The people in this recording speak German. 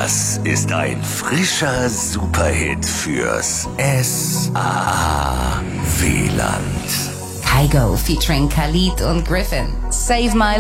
Das ist ein frischer Superhit fürs S-A-A-W-Land. Kygo featuring Khalid und Griffin. Save My